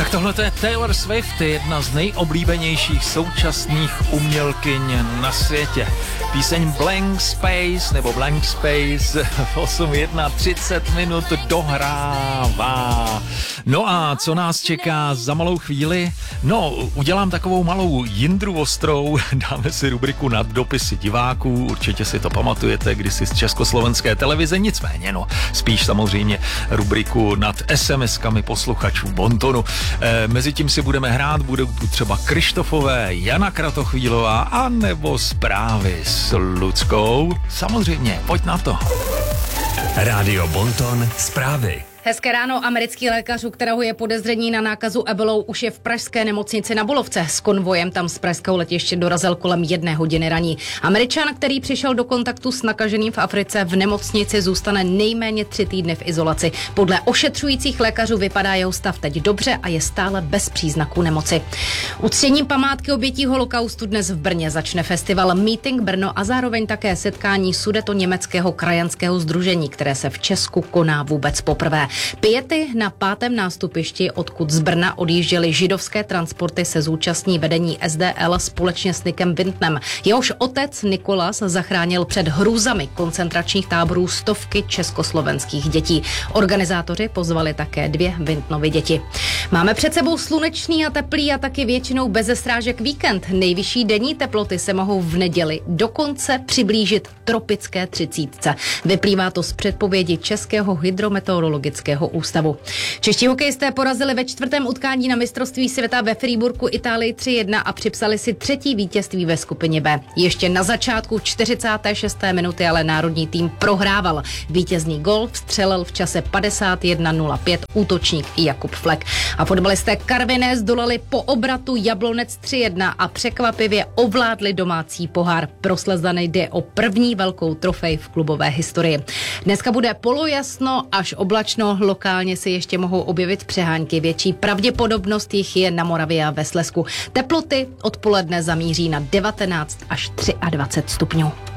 Tak tohle je Taylor Swift, jedna z nejoblíbenějších současných umělkyň na světě. Blank Space v 8:31 minut dohrává. No a co nás čeká za malou chvíli? No, udělám takovou malou Jindru ostrou, dáme si rubriku Nad dopisy diváků, určitě si to pamatujete, kdysi z československé televize, nicméně, no, spíš samozřejmě rubriku Nad SMS-kami posluchačů Bontonu. Mezitím si budeme hrát, budou tu třeba Krištofové, Jana Kratochvílová a nebo zprávy s Luckou. Samozřejmě, pojď na to. Rádio Bonton, zprávy. Hezké ráno. Americký lékař, u kterého je podezření na nákazu ebolou, už je v pražské nemocnici na Bulovce. S konvojem tam z pražského letiště dorazil kolem 1 hodiny raní. Američan, který přišel do kontaktu s nakaženým v Africe, v nemocnici zůstane nejméně 3 týdny v izolaci. Podle ošetřujících lékařů vypadá jeho stav teď dobře a je stále bez příznaků nemoci. Uctěním památky obětí holokaustu dnes v Brně začne festival Meeting Brno a zároveň také setkání Sudetoněmeckého krajanského sdružení, které se v Česku koná vůbec poprvé. Piety na 5. nástupišti, odkud z Brna odjížděly židovské transporty, se zúčastní vedení SDL společně s Nikem Wintnem. Jehož otec Nikolas zachránil před hrůzami koncentračních táborů stovky československých dětí. Organizátoři pozvali také 2 Wintnovy děti. Máme před sebou slunečný a teplý a taky většinou beze srážek víkend. Nejvyšší denní teploty se mohou v neděli dokonce přiblížit tropické 30. Vyplývá to z předpovědi Českého hydrometeorologického ústavu. Čeští hokejisté porazili ve 4. utkání na mistrovství světa ve Freiburgu Itálii 3:1 a připsali si 3. vítězství ve skupině B. Ještě na začátku 46. minuty ale národní tým prohrával. Vítězný gól vstřelil v čase 51:05 útočník Jakub Flek. A fotbalisté Karviné zdolali po obratu Jablonec 3:1 a překvapivě ovládli domácí pohár. Pro Slezany jde o první velkou trofej v klubové historii. Dneska bude polojasno až oblačno, lokálně se ještě mohou objevit přehánky. Větší pravděpodobnost jich je na Moravě a ve Slezsku. Teploty odpoledne zamíří na 19 až 23 stupňů.